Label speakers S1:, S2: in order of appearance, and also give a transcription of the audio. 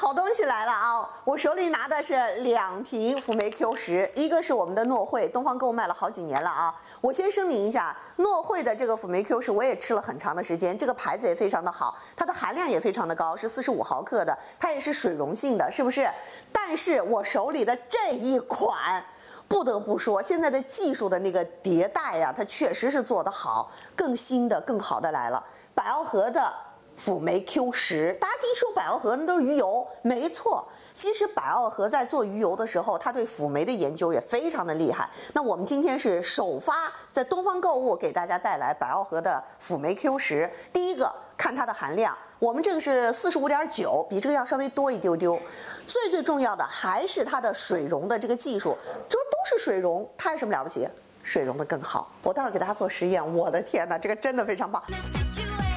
S1: 好东西来了啊！我手里拿的是2瓶辅酶 Q10，一个是我们的诺慧，东方购卖了好几年了啊。我先声明一下，诺慧的这个辅酶 Q10我也吃了很长的时间，这个牌子也非常的好，它的含量也非常的高，是45毫克的，它也是水溶性的，是不是？但是我手里的这一款，不得不说，现在的技术的那个迭代呀，它确实是做得好，更新的、更好的来了。百奥和的辅酶 Q10，大家听说百奥和那都是鱼油，没错。其实百奥和在做鱼油的时候，它对辅酶的研究也非常的厉害。那我们今天是首发在东方购物给大家带来百奥和的辅酶 Q10。第一个看它的含量，我们这个是45.9，比这个要稍微多一丢丢。最重要的还是它的水溶的这个技术，这都是水溶，它有什么了不起？水溶的更好。我待会儿给大家做实验，我的天哪，这个真的非常棒。